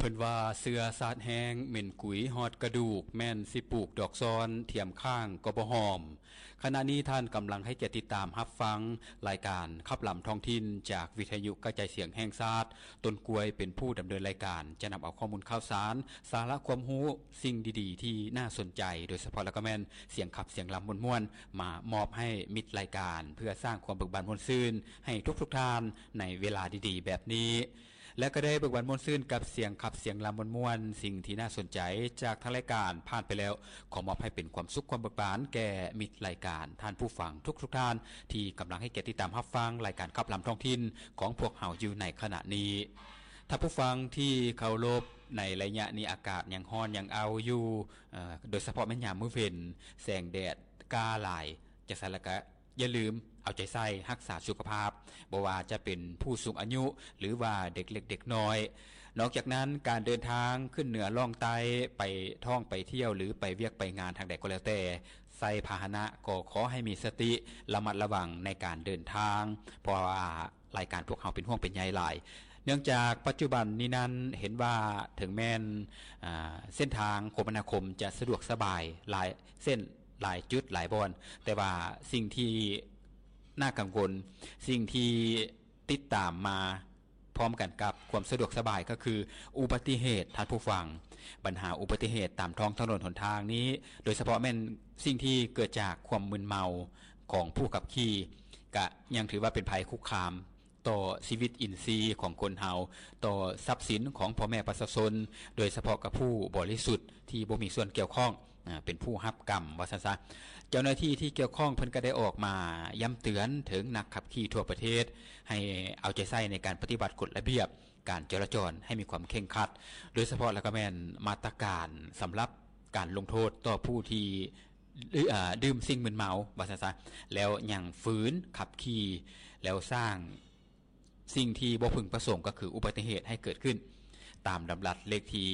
พิ่นว่าเสือสาดแห้งเหม็นกุ๋ยฮอดกระดูกแม่นสิปลูกดอกซอนเทียมข้างก็บ่หอมขณะนี้ท่านกำลังให้ติดตามรับฟังรายการขับลำท้องถิ่นจากวิทยุกระจายเสียงแห่งชาติต้นกล้วยเป็นผู้ดำเนินรายการจะนำเอาข้อมูลข่าวสารสาระความรู้สิ่งดีๆที่น่าสนใจโดยเฉพาะแล้วก็แม่นเสียงขับเสียงลำม่วนๆมามอบให้มิตรรายการเพื่อสร้างความเบิกบานม่วนซื่นให้ทุกท่านในเวลาดีๆแบบนี้และก็ได้เบิกบานม่วนซื่นกับเสียงขับเสียงลำม่วนๆสิ่งที่น่าสนใจจากทางรายการผ่านไปแล้วขอมอบให้เป็นความสุขความเบิกบานแก่มิตรรายการท่านผู้ฟังทุกท่านที่กำลังให้เกียรติติดตามรับฟังรายการขับลำท้องถิ่นของพวกเฮาอยู่ในขณะนี้ถ้าผู้ฟังที่เคารพในระยะนี้อากาศยังร้อนยังเอาอยู่โดยเฉพาะแม่นยามมื้อเพ็ญแสงแดดกล้าหลายจะใส่ละก็อย่าลืมเอาใจใส่รักษาสุขภาพบ่ว่าจะเป็นผู้สูงอายุหรือว่าเด็กเล็กเด็กน้อยนอกจากนั้นการเดินทางขึ้นเหนือล่องใต้ไปท่องไปเที่ยวหรือไปเวียกไปงานทางใดก็แล้วแต่ใส่พาหนะก็ขอให้มีสติระมัดระวังในการเดินทางเพราะว่ารายการพวกเราเป็นห่วงเป็นใยหลายเนื่องจากปัจจุบันนี้นั้นเห็นว่าถึงแม้นเส้นทางคมนาคมจะสะดวกสบายหลายเส้นหลายจุดหลายบอนแต่ว่าสิ่งที่น่ากังวลสิ่งที่ติดตามมาพร้อมกันกับความสะดวกสบายก็คืออุบัติเหตุท่านผู้ฟังปัญหาอุบัติเหตุตามท้องถนนหนทางนี้โดยเฉพาะแม่นสิ่งที่เกิดจากความมึนเมาของผู้ขับขี่ก็ยังถือว่าเป็นภัยคุกคามต่อชีวิตอินทรีย์ของคนเฮาต่อทรัพย์สินของพ่อแม่ประชาชนโดยเฉพาะกับผู้บริสุทธิ์ที่บ่มีส่วนเกี่ยวข้องเป็นผู้รับกรรมว่าซั่นซะเจ้าหน้าที่ที่เกี่ยวข้องเพิ่นก็ได้ออกมาย้ำเตือนถึงนักขับขี่ทั่วประเทศให้เอาใจใส่ในการปฏิบัติกฎระเบียบการจราจรให้มีความเคร่งครัดโดยเฉพาะแล้วก็แม่นมาตรการสำหรับการลงโทษต่อผู้ที่ดื่มสิ่งมึนเมาว่าซั่นซะแล้วยังฝืนขับขี่แล้วสร้างสิ่งที่บ่พึงประสงค์ก็คืออุบัติเหตุให้เกิดขึ้นตามลำดับเลขที่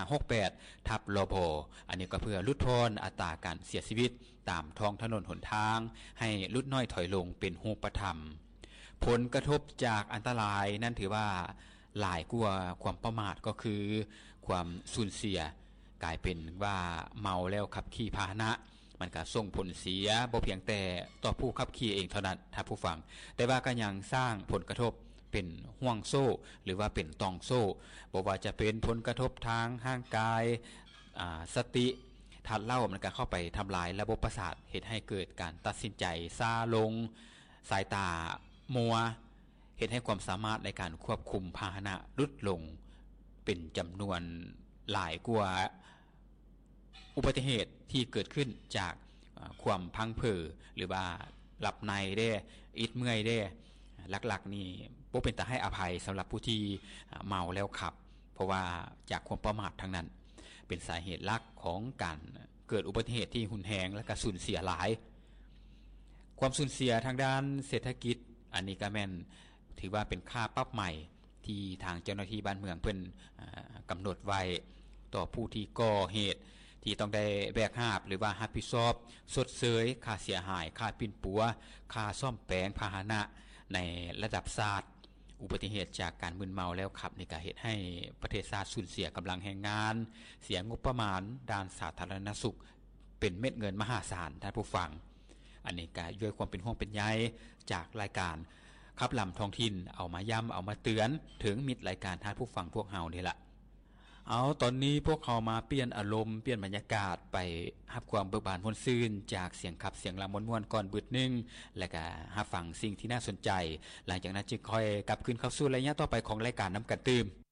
568ทับลบอันนี้ก็เพื่อลดทอนอัตราการเสียชีวิตตามท้องถนนหนทางให้ลดน้อยถอยลงเป็นรูปธรรมผลกระทบจากอันตรายนั่นถือว่าหลายกว่าความประมาทก็คือความสูญเสียกลายเป็นว่าเมาแล้วขับขี่พาหนะมันก็ส่งผลเสียบ่เพียงแต่ต่อผู้ขับขี่เองเท่านั้นถ้าผู้ฟังแต่ว่าก็ยังสร้างผลกระทบเป็นห่วงโซ่หรือว่าเป็นตองโซ่บ่ว่าจะเป็นผลกระทบทางร่างกายสติทัดเล่ามันก็เข้าไปทำลายระบบประสาทเฮ็ดให้เกิดการตัดสินใจช้าลงสายตามัวเฮ็ดให้ความสามารถในการควบคุมพาหนะลดลงเป็นจำนวนหลายกว่าอุบัติเหตุที่เกิดขึ้นจากความพังเพ้อหรือว่าหลับในได้อิดเมื่อยได้หลักๆนี่บ่เป็นตาให้อภัยสำหรับผู้ที่เมาแล้วขับเพราะว่าจากความประมาททั้งนั้นเป็นสาเหตุหลักของการเกิดอุบัติเหตุที่หุนแรงและก็สูญเสียหลายความสูญเสียทางด้านเศรษฐกิจอันนี้ก็แม่นถือว่าเป็นค่าปรับใหม่ที่ทางเจ้าหน้าที่บ้านเมืองเพิ่นกำหนดไว้ต่อผู้ที่ก่อเหตุที่ต้องได้แบกหาบหรือว่ารับผิดชอบชดเชยค่าเสียหายค่าปิ่นปัวค่าซ่อมแปลงพาหนะในระดับชาติอุบัติเหตุจากการมึนเมาแล้วขับนี่ก็เฮ็ดให้ประเทศชาติสูญเสียกำลังแรงงานเสียงบประมาณด้านสาธารณสุขเป็นเม็ดเงินมหาศาลท่านผู้ฟังอันนี้ก็ด้วยความเป็นห่วงเป็นใยจากรายการขับลำท้องถิ่นเอามาย้ำเอามาเตือนถึงมิตรรายการท่านผู้ฟังพวกเฮานี่ล่ะเอาตอนนี้พวกเขามาเปลี่ยนอารมณ์เปลี่ยนบรรยากาศไปรับความเบิกบานม่วนซื่นจากเสียงขับเสียงลำม่วนๆก่อนบึดนึงและก็รับฟังสิ่งที่น่าสนใจหลังจากนั้นจึงค่อยกลับคืนเข้าสู่ระยะต่อไปของรายการนำกันตื่ม